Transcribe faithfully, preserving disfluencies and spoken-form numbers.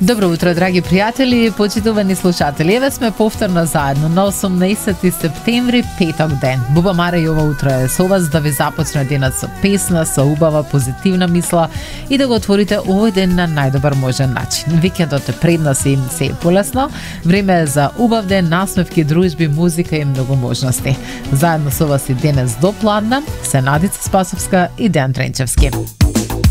Добро утро, драги пријатели и почитувани слушатели. Еве сме повторно заедно на осумнаесети септември, петок ден. Буба Мара и ова утро е со вас да ви започне денот со песна, со убава, позитивна мисла и да го отворите овој ден на најдобар можен начин. Викендот е пред нас и се е полесно. Време е за убав ден, насмевки, дружби, музика и многу можности. Заедно со вас и денес до пладна се Надица Спасовска и Дејан Тренчевски.